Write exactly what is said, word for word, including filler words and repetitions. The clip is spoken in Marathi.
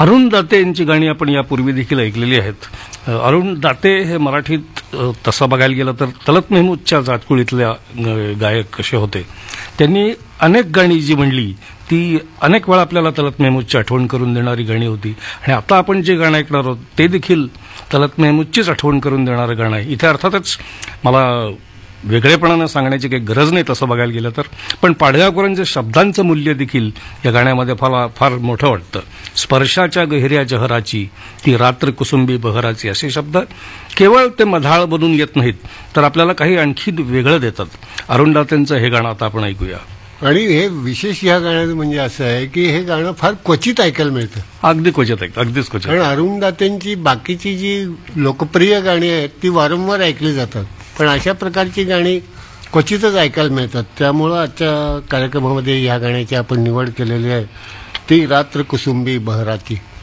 अरुण दाते यांची गाणी आपण यापूर्वी देखील ऐकलेली आहेत. अरुण दाते हे मराठीत तसं बघायला गेलं तर तलत महमूदच्या जातकुळीतल्या गायक कसे होते. त्यांनी अनेक गाणी जी म्हणली ती अनेक वेळा आपल्याला तलत महमूदची आठवण करून देणारी गाणी होती. आणि आता आपण जे गाणं ऐकणार आहोत ते देखील तलत महमूदचीच आठवण करून देणारं गाणं आहे. इथे अर्थातच मला वेगळेपणानं सांगण्याची काही गरज नाही तसं बघायला गेलं तर, पण पाडगावकरांच्या शब्दांचं मूल्य देखील या गाण्यामध्ये फार फार मोठं वाटतं. स्पर्शाच्या गहिऱ्या जहराची ती रात्र कुसुंबी बहराची असे शब्द केवळ ते मधाळ बनून येत नाहीत तर आपल्याला काही आणखी वेगळं देतात. अरुण दातेंचं हे गाणं आता आपण ऐकूया. आणि हे विशेष ह्या गाण्याचं म्हणजे असं आहे की हे गाणं फार क्वचित ऐकायला मिळतं. अगदी क्वचित ऐकतं, अगदीच क्वचित. कारण अरुण दातेंची बाकीची जी लोकप्रिय गाणी आहेत ती वारंवार ऐकली जातात, पण अशा प्रकारची गाणी क्वचितच ऐकायला मिळतात. त्यामुळं आजच्या कार्यक्रमामध्ये ह्या गाण्याची आपण निवड केलेली आहे, ती रात्र कुसुंबी बहराची.